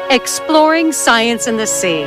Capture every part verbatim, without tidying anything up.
Exploring Science in the Sea.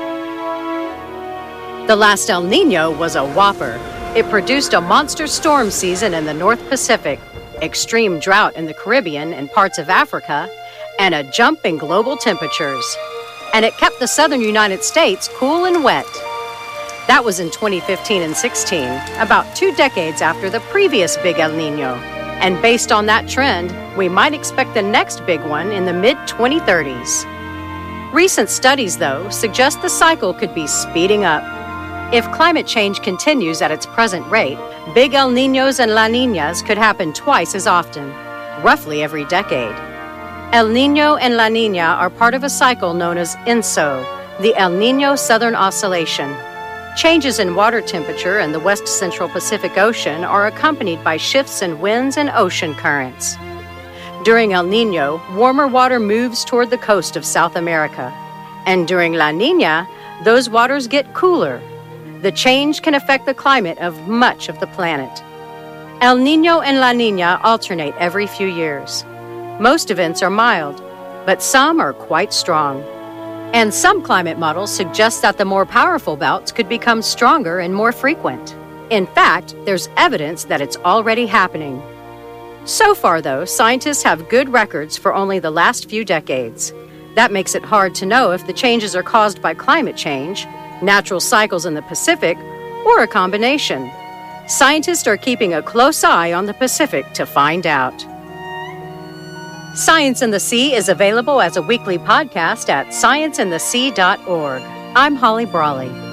The last El Niño was a whopper. It produced a monster storm season in the North Pacific, extreme drought in the Caribbean and parts of Africa, and a jump in global temperatures. And it kept the southern United States cool and wet. That was in twenty fifteen and sixteen, about two decades after the previous big El Niño. And based on that trend, we might expect the next big one in the mid twenty thirties. Recent studies, though, suggest the cycle could be speeding up. If climate change continues at its present rate, big El Niños and La Niñas could happen twice as often, roughly every decade. El Niño and La Niña are part of a cycle known as E N S O, the El Niño Southern Oscillation. Changes in water temperature in the west central Pacific Ocean are accompanied by shifts in winds and ocean currents. During El Niño, warmer water moves toward the coast of South America. And during La Niña, those waters get cooler. The change can affect the climate of much of the planet. El Niño and La Niña alternate every few years. Most events are mild, but some are quite strong. And some climate models suggest that the more powerful bouts could become stronger and more frequent. In fact, there's evidence that it's already happening. So far, though, scientists have good records for only the last few decades. That makes it hard to know if the changes are caused by climate change, natural cycles in the Pacific, or a combination. Scientists are keeping a close eye on the Pacific to find out. Science in the Sea is available as a weekly podcast at science in the sea dot org. I'm Holly Brawley.